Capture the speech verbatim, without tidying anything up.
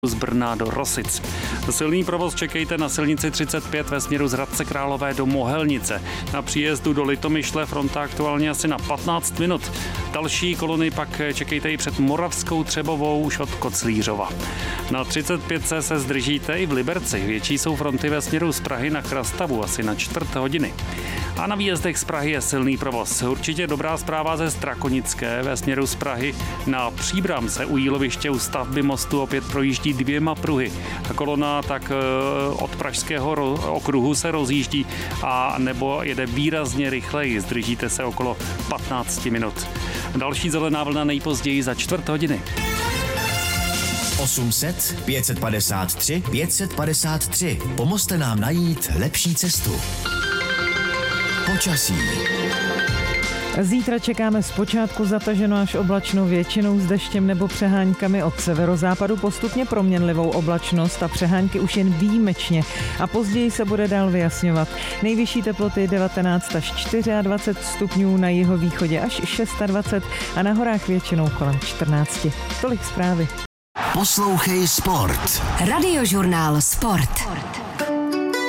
z Brna do Rosic. Silný provoz čekejte na silnici třicet pět ve směru z Hradce Králové do Mohelnice. Na příjezdu do Litomyšle fronta aktuálně asi na patnáct minut. Další kolony pak čekejte i před Moravskou Třebovou už od Koclířova. Na třicet pět se zdržíte i v Liberci. Větší jsou fronty ve směru z Prahy na Chrastavu asi na čtvrt hodiny. A na výjezdech z Prahy je silný provoz. Určitě dobrá zpráva ze Strakonické ve směru z Prahy. Na Příbramce u Jíloviště u stavby mostu opět projíždí dvěma pruhy. A kolona tak od Pražského okruhu se rozjíždí a nebo jede výrazně rychleji. Zdržíte se okolo patnáct minut. Další zelená vlna nejpozději za čtvrt hodiny. osm set pět set padesát tři pět set padesát tři. Pomozte nám najít lepší cestu. Počasí. Zítra čekáme zpočátku zataženo až oblačno, většinou s deštěm nebo přeháňkami, od severozápadu postupně proměnlivou oblačnost a přehánky už jen výjimečně a později se bude dál vyjasňovat. Nejvyšší teploty devatenáct až dvacet čtyři stupňů, na jihovýchodě až dvacet šest a na horách většinou kolem čtrnáct. Tolik zprávy. Poslouchej Sport. Radiožurnál Sport.